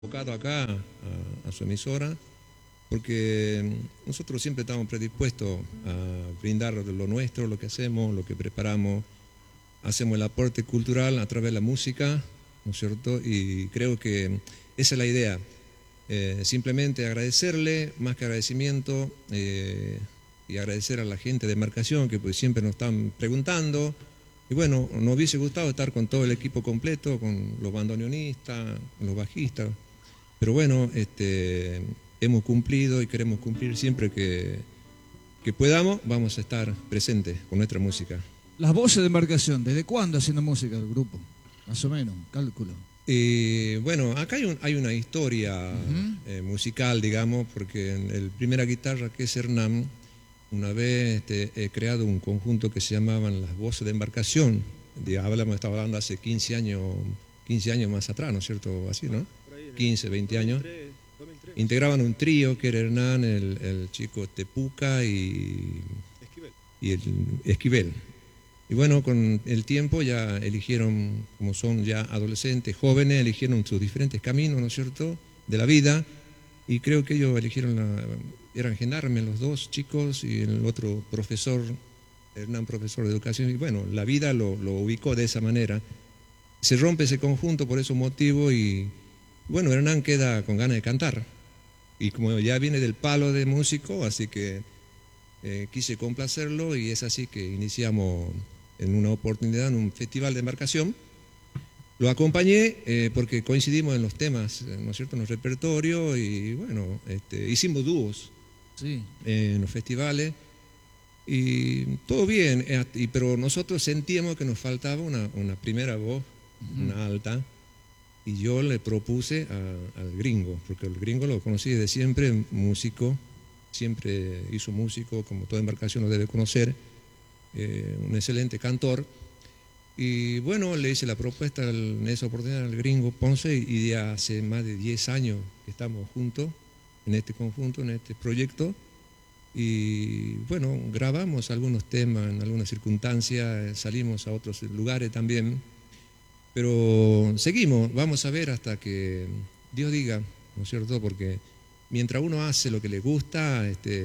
Convocado acá a su emisora, porque nosotros siempre estamos predispuestos a brindar lo nuestro, lo que hacemos, lo que preparamos, hacemos el aporte cultural a través de la música, ¿no es cierto? Y creo que esa es la idea, simplemente agradecerle, más que agradecimiento, y agradecer a la gente de Marcación que pues siempre nos están preguntando. Y bueno, nos hubiese gustado estar con todo el equipo completo, con los bandoneonistas, los bajistas, pero bueno, hemos cumplido y queremos cumplir siempre que podamos, vamos a estar presentes con nuestra música. Las voces de Embarcación, ¿desde cuándo haciendo música el grupo? Más o menos, cálculo. Bueno, acá hay una historia musical, digamos, porque en el primera guitarra, que es Hernán, una vez he creado un conjunto que se llamaban Las Voces de Embarcación. Estaba hablando hace 15 años más atrás, ¿no es cierto? Así, ¿no? 15, 20 años. Integraban un trío que era Hernán, el chico Tepuca y el Esquivel. Y bueno, con el tiempo ya eligieron, como son ya adolescentes, jóvenes, eligieron sus diferentes caminos, ¿no es cierto?, de la vida. Y creo que ellos eligieron, eran gendarmes los dos chicos y el otro profesor, Hernán profesor de educación. Y bueno, la vida lo ubicó de esa manera. Se rompe ese conjunto por esos motivos y bueno, Hernán queda con ganas de cantar. Y como ya viene del palo de músico, así que quise complacerlo y es así que iniciamos en una oportunidad en un festival de embarcación. Lo acompañé porque coincidimos en los temas, ¿no es cierto?, en los repertorios y bueno, hicimos dúos en los festivales y todo bien, pero nosotros sentíamos que nos faltaba una primera voz, una alta, y yo le propuse al Gringo, porque el Gringo lo conocí desde siempre, músico, siempre hizo músico, como toda embarcación lo debe conocer, un excelente cantor. Y bueno, le hice la propuesta en esa oportunidad al Gringo Ponce y ya hace más de 10 años que estamos juntos en este conjunto, en este proyecto. Y bueno, grabamos algunos temas en algunas circunstancias, salimos a otros lugares también, pero seguimos, vamos a ver hasta que Dios diga, ¿no es cierto? Porque mientras uno hace lo que le gusta,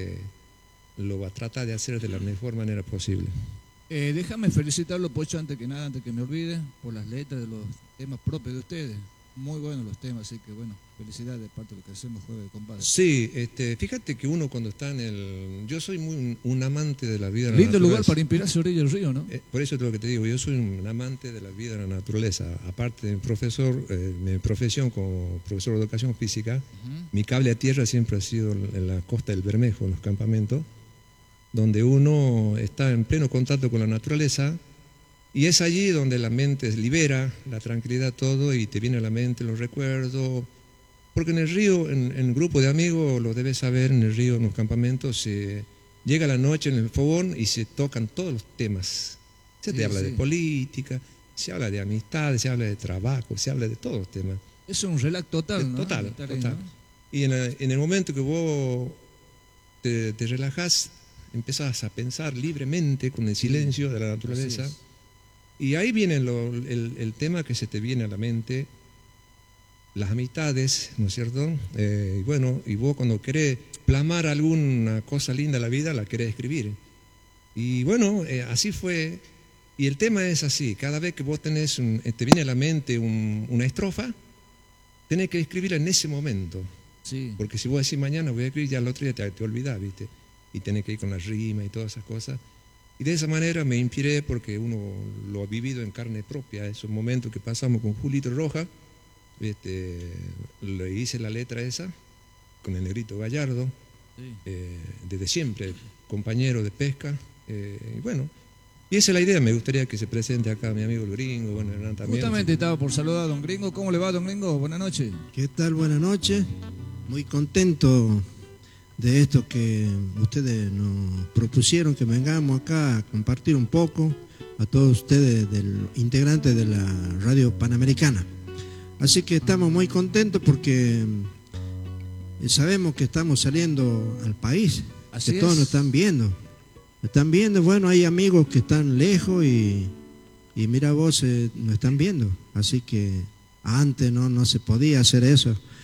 lo va a tratar de hacer de la mejor manera posible. Déjame felicitarlo, Pocho, antes que nada, antes que me olvide, por las letras de los temas propios de ustedes. Muy buenos los temas, así que bueno, felicidades de parte de lo que hacemos Jueves de Compadre. Sí, fíjate que uno cuando está en el... Yo soy muy un amante de la vida. Lindo lugar para inspirarse a orilla del río, ¿no? Por eso es lo que te digo, yo soy un amante de la vida de la naturaleza. Aparte de mi profesión como profesor de educación física, mi cable a tierra siempre ha sido en la costa del Bermejo, en los campamentos, donde uno está en pleno contacto con la naturaleza y es allí donde la mente libera, la tranquilidad, todo, y te viene a la mente los recuerdos. Porque en el río, en el grupo de amigos, lo debes saber, en el río, en los campamentos, se llega la noche en el fogón y se tocan todos los temas. Se te habla de política, se habla de amistades, se habla de trabajo, se habla de todos los temas. Es un relax total, ¿no? Total. ¿No? Y en el momento que vos te relajás, empezás a pensar libremente con el silencio de la naturaleza. Y ahí viene el tema que se te viene a la mente, las amistades, ¿no es cierto? Y bueno, y vos cuando querés plasmar alguna cosa linda de la vida, la querés escribir. Y bueno, así fue. Y el tema es así, cada vez que vos te viene a la mente una estrofa, tenés que escribirla en ese momento. Sí. Porque si vos decís mañana voy a escribir, ya el otro día te olvidás, ¿viste? Y tenés que ir con la rima y todas esas cosas. Y de esa manera me inspiré porque uno lo ha vivido en carne propia, esos momentos que pasamos con Julito Roja. Le hice la letra esa con el Negrito Gallardo, desde siempre, compañero de pesca. Y bueno, y esa es la idea. Me gustaría que se presente acá mi amigo el Gringo, bueno, Hernán también. Justamente estaba por saludar a don Gringo. ¿Cómo le va, don Gringo? Buenas noches. ¿Qué tal? Buenas noches. Muy contento de esto que ustedes nos propusieron, que vengamos acá a compartir un poco a todos ustedes, integrantes de la Radio Panamericana. Así que estamos muy contentos porque sabemos que estamos saliendo al país, así que todos nos están viendo. Bueno, hay amigos que están lejos y mira vos, nos están viendo. Así que antes no se podía hacer eso.